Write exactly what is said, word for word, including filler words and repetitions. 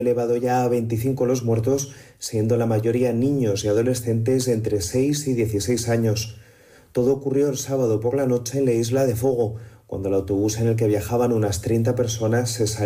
elevado ya a veinticinco los muertos, siendo la mayoría niños y adolescentes entre seis y dieciséis años. Todo ocurrió el sábado por la noche en la isla de Fogo, cuando el autobús en el que viajaban unas treinta personas se salió